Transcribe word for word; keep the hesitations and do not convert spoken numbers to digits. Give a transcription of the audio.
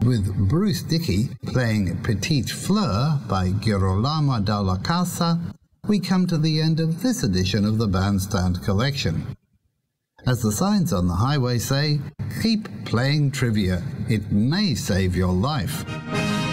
With Bruce Dickey playing Petite Fleur by Girolamo Dalla Casa, we come to the end of this edition of the Bandstand Collection. As the signs on the highway say, keep playing trivia. It may save your life.